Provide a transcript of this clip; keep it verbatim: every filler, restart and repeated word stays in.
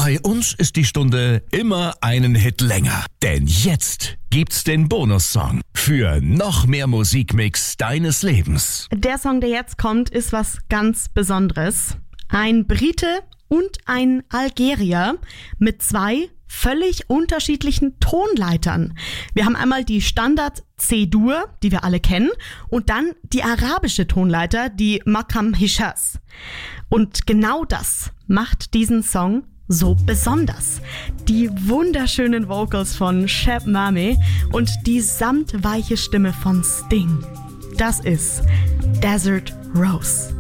Bei uns ist die Stunde immer einen Hit länger. Denn jetzt gibt's den Bonussong für noch mehr Musikmix deines Lebens. Der Song, der jetzt kommt, ist was ganz Besonderes. Ein Brite und ein Algerier mit zwei völlig unterschiedlichen Tonleitern. Wir haben einmal die Standard C-Dur, die wir alle kennen, und dann die arabische Tonleiter, die Makam Hishas. Und genau das macht diesen Song so besonders. Die wunderschönen Vocals von Sheb Mame und die samtweiche Stimme von Sting. Das ist Desert Rose.